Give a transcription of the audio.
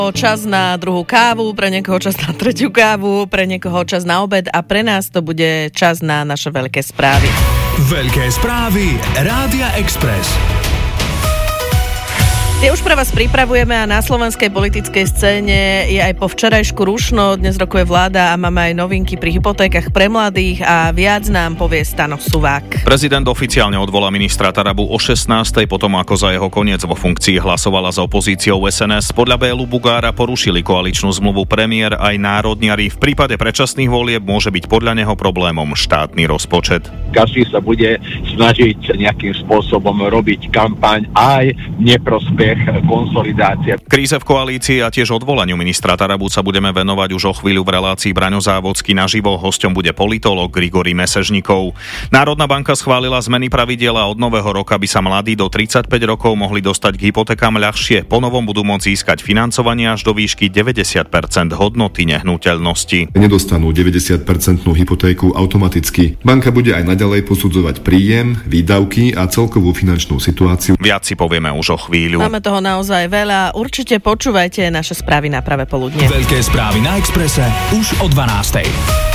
Čas na druhú kávu, pre niekoho čas na tretiu kávu, pre niekoho čas na obed a pre nás to bude čas na naše veľké správy. Veľké správy Rádia Express. Tie už pre vás pripravujeme a na slovenskej politickej scéne je aj po včerajšku rušno. Dnes rokuje vláda a máme aj novinky pri hypotékach pre mladých a viac nám povie Stano Suvák. Prezident oficiálne odvolá ministra Tarabu o 16:00, potom ako za jeho koniec vo funkcii hlasovala s opozíciou SNS. Podľa Bélu Bugára porušili koaličnú zmluvu premiér aj národniari. V prípade predčasných volieb môže byť podľa neho problémom štátny rozpočet. Každý sa bude snažiť nejakým spôsobom robiť kampaň aj neprospech konsolidácie. Kríze v koalícii a tiež odvolaniu ministra Tarabu sa budeme venovať už o chvíľu v relácii Braňo Závodský naživo. Hosťom bude politológ Grigori Mesežníkov. Národná banka schválila zmeny pravidiel a od nového roka by sa mladí do 35 rokov mohli dostať k hypotékám ľahšie. Po novom budú môcť získať financovanie až do výšky 90% hodnoty nehnuteľnosti. Nedostanú 90% hypotéku automaticky. Banka bude aj naďalej posudzovať príjem, výdavky a celkovú finančnú situáciu. Viac si povieme už o chvíľu. Máme toho naozaj veľa. Určite počúvajte naše správy na pravé poludne. Veľké správy na Expresse už o 12:00.